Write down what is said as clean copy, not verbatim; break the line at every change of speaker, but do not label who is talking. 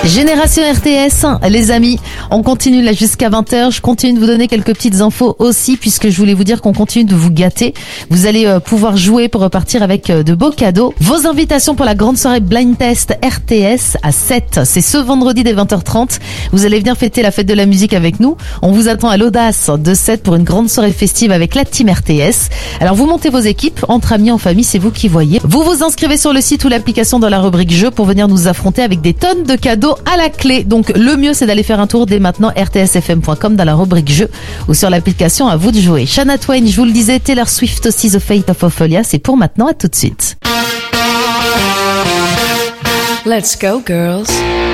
Génération RTS, les amis, on continue là jusqu'à 20h. Je continue de vous donner quelques petites infos aussi, puisque je voulais vous dire qu'on continue de vous gâter. Vous allez pouvoir jouer pour repartir avec de beaux cadeaux. Vos invitations pour la grande soirée Blind Test RTS à 7. C'est ce vendredi dès 20h30. Vous allez venir fêter la fête de la musique avec nous. On vous attend à l'Audace de 7 pour une grande soirée festive avec la team RTS. Alors vous montez vos équipes, entre amis, en famille, c'est vous qui voyez. Vous vous inscrivez sur le site ou l'application dans la rubrique jeu pour venir nous affronter avec des tonnes de cadeaux à la clé. Donc le mieux c'est d'aller faire un tour dès maintenant rtsfm.com dans la rubrique jeu ou sur l'application. À vous de jouer. Shania Twain, je vous le disais, Taylor Swift aussi, The Fate of Ophelia, c'est pour maintenant. À tout de suite.
Let's go girls.